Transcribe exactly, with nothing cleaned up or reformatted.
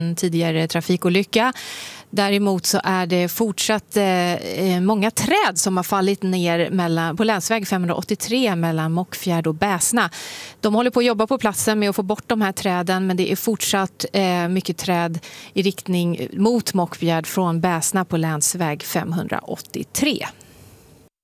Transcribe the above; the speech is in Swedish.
en tidigare trafikolycka. Däremot så är det fortsatt eh, många träd som har fallit ner mellan, på länsväg femhundraåttiotre mellan Mockfjärd och Bäsna. De håller på att jobba på platsen med att få bort de här träden, men det är fortsatt eh, mycket träd i riktning mot Mockfjärd från Bäsna på länsväg femhundraåttiotre.